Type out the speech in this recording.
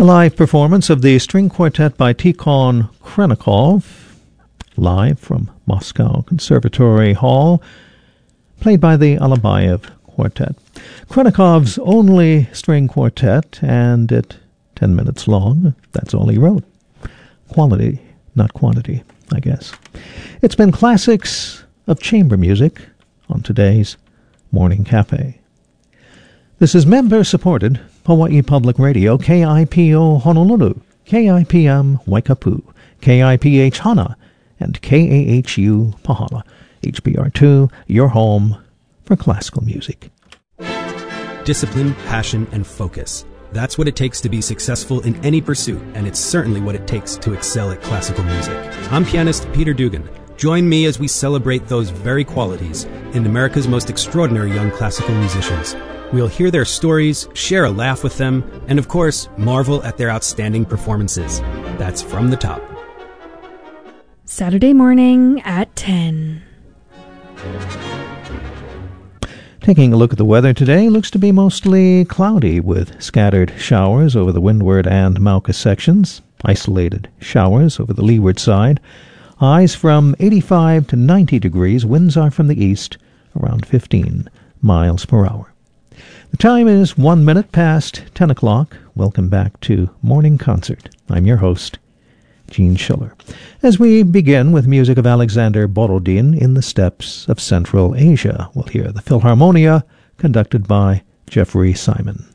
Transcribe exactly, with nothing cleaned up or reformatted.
A live performance of the string quartet by Tikhon Khrennikov, live from Moscow Conservatory Hall, played by the Alabayev Quartet. Khrennikov's only string quartet, and at ten minutes long, that's all he wrote. Quality, not quantity, I guess. It's been classics of chamber music on today's Morning Cafe. This is member-supported Hawaii Public Radio, K I P O Honolulu, K I P M Waikapu, K I P H Hana, and K A H U Pahala. H B R two, your home for classical music. Discipline, passion, and focus. That's what it takes to be successful in any pursuit, and it's certainly what it takes to excel at classical music. I'm pianist Peter Dugan. Join me as we celebrate those very qualities in America's most extraordinary young classical musicians. We'll hear their stories, share a laugh with them, and of course, marvel at their outstanding performances. That's From the Top. Saturday morning at ten. Taking a look at the weather today, looks to be mostly cloudy with scattered showers over the windward and Mauka sections, isolated showers over the leeward side. Highs from eighty-five to ninety degrees, winds are from the east, around fifteen miles per hour. The time is one minute past ten o'clock. Welcome back to Morning Concert. I'm your host, Gene Schiller. As we begin with music of Alexander Borodin in the steppes of Central Asia, we'll hear the Philharmonia conducted by Jeffrey Simon.